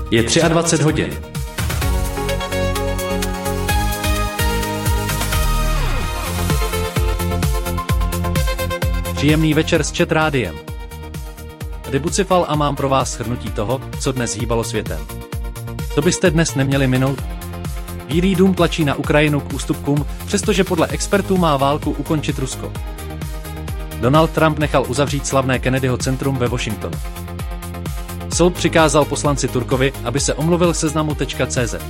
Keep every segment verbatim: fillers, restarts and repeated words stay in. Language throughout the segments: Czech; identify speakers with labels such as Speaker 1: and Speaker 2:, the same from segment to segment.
Speaker 1: Je dvacet tři hodin. Příjemný večer s Chat Rádiem. Tady Bucifal a mám pro vás shrnutí toho, co dnes hýbalo světem. To byste dnes neměli minout? Bílý dům tlačí na Ukrajinu k ústupkům, přestože podle expertů má válku ukončit Rusko. Donald Trump nechal uzavřít slavné Kennedyho centrum ve Washingtonu. Soud přikázal poslanci Turkovi, aby se omluvil seznamu tečka cé zet.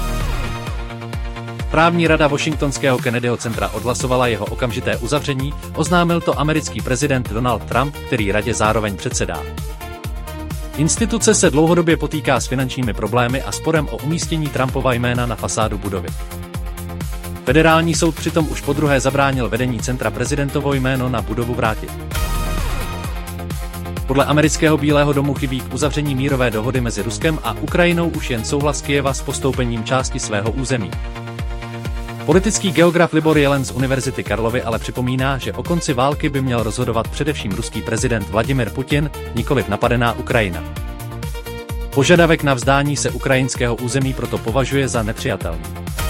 Speaker 1: Právní rada Washingtonského Kennedyho centra odhlasovala jeho okamžité uzavření, oznámil to americký prezident Donald Trump, který radě zároveň předsedá. Instituce se dlouhodobě potýká s finančními problémy a sporem o umístění Trumpova jména na fasádu budovy. Federální soud přitom už podruhé zabránil vedení centra prezidentovo jméno na budovu vrátit. Podle amerického Bílého domu chybí k uzavření mírové dohody mezi Ruskem a Ukrajinou už jen souhlas Kyjeva s postoupením části svého území. Politický geograf Libor Jelen z Univerzity Karlovy ale připomíná, že o konci války by měl rozhodovat především ruský prezident Vladimir Putin, nikoliv napadená Ukrajina. Požadavek na vzdání se ukrajinského území proto považuje za nepřijatelný.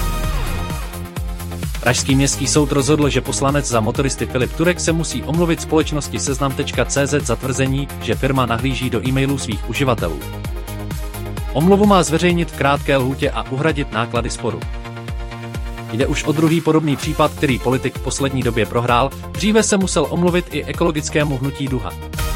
Speaker 1: Pražský městský soud rozhodl, že poslanec za motoristy Filip Turek se musí omluvit společnosti seznam tečka cé zet za tvrzení, že firma nahlíží do e-mailů svých uživatelů. Omluvu má zveřejnit v krátké lhůtě a uhradit náklady sporu. Jde už o druhý podobný případ, který politik v poslední době prohrál, dříve se musel omluvit i ekologickému hnutí Duha.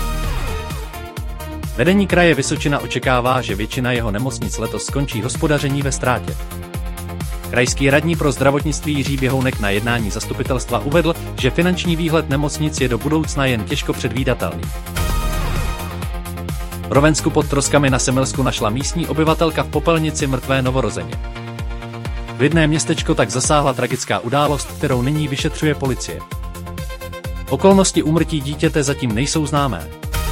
Speaker 1: Vedení kraje Vysočina očekává, že většina jeho nemocnic letos skončí hospodaření ve ztrátě. Krajský radní pro zdravotnictví Jiří Běhounek na jednání zastupitelstva uvedl, že finanční výhled nemocnic je do budoucna jen těžko předvídatelný. V Rovensku pod Troskami na Semilsku našla místní obyvatelka v popelnici mrtvé novorozeně. Klidné městečko tak zasáhla tragická událost, kterou nyní vyšetřuje policie. Okolnosti úmrtí dítěte zatím nejsou známé.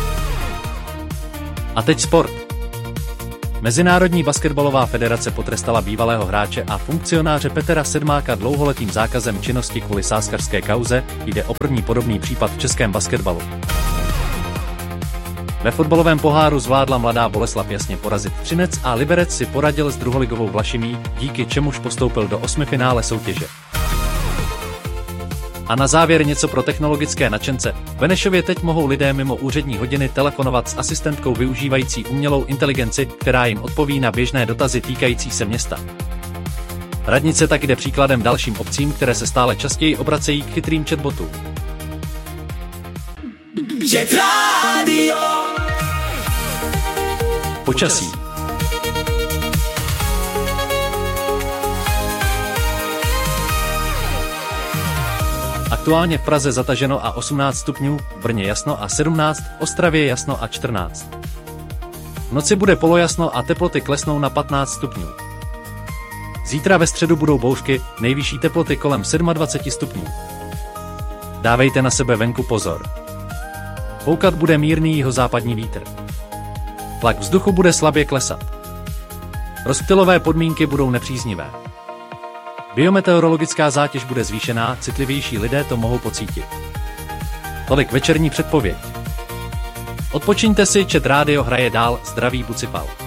Speaker 1: A teď sport. Mezinárodní basketbalová federace potrestala bývalého hráče a funkcionáře Petra Sedmáka dlouholetým zákazem činnosti kvůli sázkařské kauze, jde o první podobný případ v českém basketbalu. Ve fotbalovém poháru zvládla mladá Boleslav jasně porazit Třinec a Liberec si poradil s druholigovou Vlašimí, díky čemuž postoupil do osmifinále soutěže. A na závěr něco pro technologické nadšence. V Benešově teď mohou lidé mimo úřední hodiny telefonovat s asistentkou využívající umělou inteligenci, která jim odpoví na běžné dotazy týkající se města. Radnice tak jde příkladem dalším obcím, které se stále častěji obracejí k chytrým chatbotům. Počasí. Aktuálně v Praze zataženo a osmnáct stupňů, v Brně jasno a sedmnáct, v Ostravě jasno a čtrnáct. V noci bude polojasno a teploty klesnou na patnáct stupňů. Zítra ve středu budou bouřky, nejvyšší teploty kolem dvacet sedm stupňů. Dávejte na sebe venku pozor. Foukat bude mírný jihozápadní vítr. Tlak vzduchu bude slabě klesat. Rozptylové podmínky budou nepříznivé. Biometeorologická zátěž bude zvýšená, citlivější lidé to mohou pocítit. Tolik večerní předpověď. Odpočiňte si, Chat Rádio hraje dál, zdraví Bucifal.